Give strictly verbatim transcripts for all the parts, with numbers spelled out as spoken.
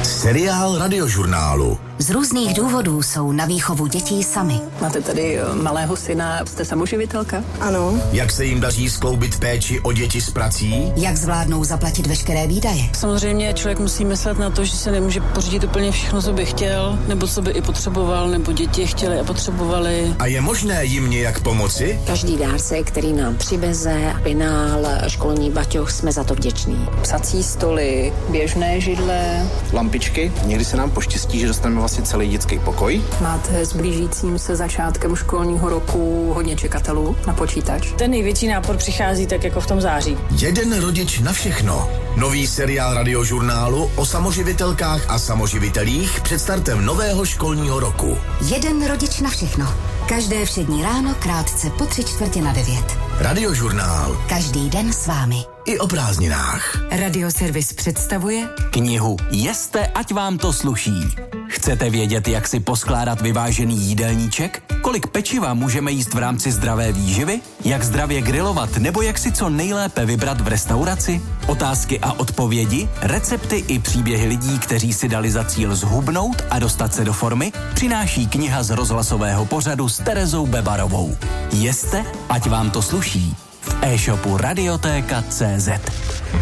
Seriál Radiožurnálu. Z různých důvodů jsou na výchovu dětí sami. Máte tady malého syna, jste samoživitelka? Ano. Jak se jim daří skloubit péči o děti s prací? Jak zvládnou zaplatit veškeré výdaje? Samozřejmě člověk musí myslet na to, že se nemůže pořídit úplně všechno, co by chtěl, nebo co by i potřeboval, nebo děti chtěli a potřebovali. A je možné jim nějak pomoci? Každý dárce, který nám přiveze, penál, školní baťoch, jsme za to vděční. Psací stoly, běžné židle, lampičky. Někdy se nám poštěstí, že dostaneme vlastně celý dětský pokoj. Máte s blížícím se začátkem školního roku hodně čekatelů na počítač. Ten největší nápor přichází tak jako v tom září. Jeden rodič na všechno. Nový seriál Radiožurnálu o samoživitelkách a samoživitelích před startem nového školního roku. Jeden rodič na všechno. Každé všední ráno krátce po tři čtvrtě na devět. Radiožurnál. Každý den s vámi. I o prázdninách. Radioservis představuje knihu Jeste, ať vám to sluší. Chcete vědět, jak si poskládat vyvážený jídelníček? Kolik pečiva můžeme jíst v rámci zdravé výživy? Jak zdravě grilovat nebo jak si co nejlépe vybrat v restauraci? Otázky a odpovědi, recepty i příběhy lidí, kteří si dali za cíl zhubnout a dostat se do formy, přináší kniha z rozhlasového pořadu s Terezou Bebarovou. Jeste, ať vám to sluší. V e-shopu Radiotéka tečka cé zet.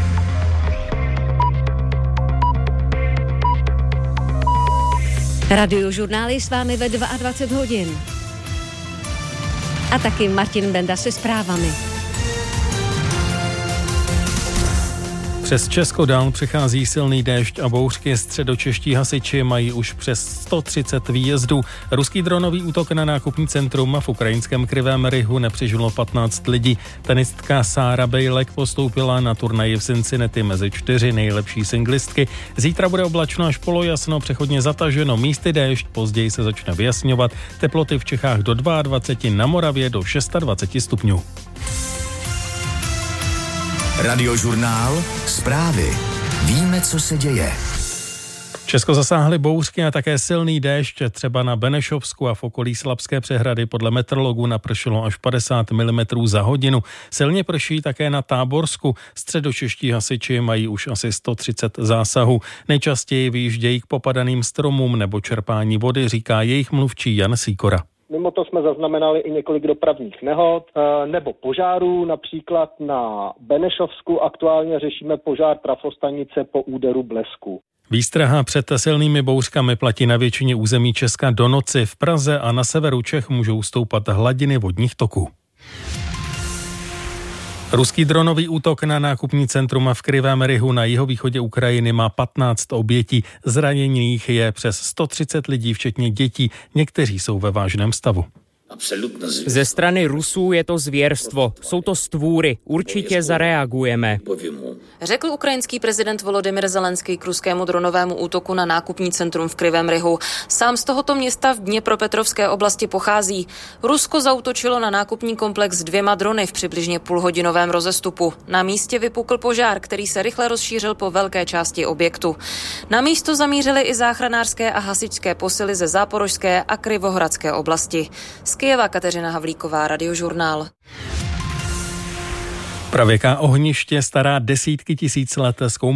Radiožurnál je s vámi ve dvacet dva hodin. A taky Martin Benda se zprávami. Přes Česko dál přechází silný déšť a bouřky. Středočeští hasiči mají už přes sto třicet výjezdů. Ruský dronový útok na nákupní centrum v ukrajinském Krivém Rihu nepřežilo patnáct lidí. Tenistka Sára Bejlek postoupila na turnaji v Cincinnati mezi čtyři nejlepší singlistky. Zítra bude oblačno až polojasno, přechodně zataženo, místy déšť, později se začne vyjasňovat. Teploty v Čechách do dvacet dva, na Moravě do dvacet šest stupňů. Radiožurnál. Zprávy. Víme, co se děje. Česko zasáhly bouřky a také silný déšť, třeba na Benešovsku a v okolí Slabské přehrady podle meteorologů napršelo až padesát milimetrů za hodinu. Silně prší také na Táborsku. Středočeští hasiči mají už asi sto třicet zásahů. Nejčastěji vyjíždějí k popadaným stromům nebo čerpání vody, říká jejich mluvčí Jan Sýkora. Mimo to jsme zaznamenali i několik dopravních nehod nebo požárů, například na Benešovsku aktuálně řešíme požár trafostanice po úderu blesku. Výstraha před silnými bouřkami platí na většině území Česka do noci. V Praze a na severu Čech můžou stoupat hladiny vodních toků. Ruský dronový útok na nákupní centrum v Krivém Rihu na jihovýchodě Ukrajiny má patnáct obětí. Zraněných je přes sto třicet lidí, včetně dětí. Někteří jsou ve vážném stavu. Ze strany Rusů je to zvěrstvo. Jsou to stvůry. Určitě zareagujeme. Řekl ukrajinský prezident Volodymyr Zelenský k ruskému dronovému útoku na nákupní centrum v Krivém Rihu. Sám z tohoto města v Dněpropetrovské oblasti pochází. Rusko zaútočilo na nákupní komplex dvěma drony v přibližně půlhodinovém rozestupu. Na místě vypukl požár, který se rychle rozšířil po velké části objektu. Na místo zamířily i záchranářské a hasičské posily ze Záporožské a Krivohradské oblasti. Z Kyjeva Kateřina Havlíková, Radiožurnál. Pravěká ohniště stará desítky tisíc let zkoumá